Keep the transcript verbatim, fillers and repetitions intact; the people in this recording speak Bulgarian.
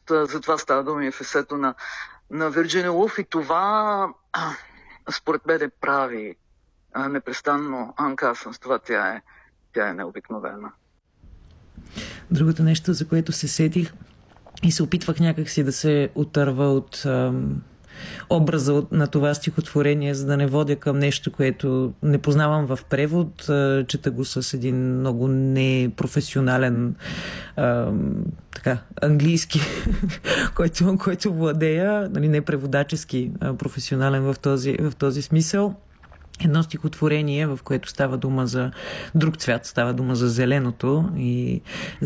за това става дума и в есето на, на Вирджиния Улф, и това според мен прави а, непрестанно Анка Асънс. Това тя е, тя е необикновена. Другото нещо, за което се сетих и се опитвах някакси да се отърва от ам, образа на това стихотворение, за да не водя към нещо, което не познавам в превод. А, чета го с един много непрофесионален ам, така, английски, който, който владея, нали, не преводачески, а професионален в този, в този смисъл. Едно стихотворение, в което става дума за друг цвят, става дума за зеленото и